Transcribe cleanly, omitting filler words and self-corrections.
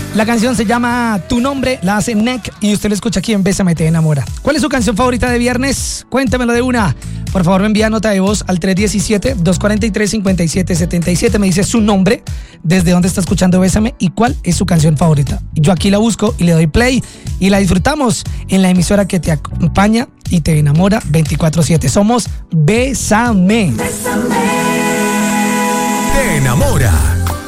La canción se llama Tu Nombre, la hace NEC y usted lo escucha aquí en Bésame Te Enamora. ¿Cuál es su canción favorita de viernes? Cuéntemelo de una. Por favor, me envía nota de voz al 317-243-5777. Me dice su nombre, desde dónde está escuchando Bésame y cuál es su canción favorita. Yo aquí la busco y le doy play y la disfrutamos en la emisora que te acompaña y te enamora 24/7. Somos Bésame. Te enamora.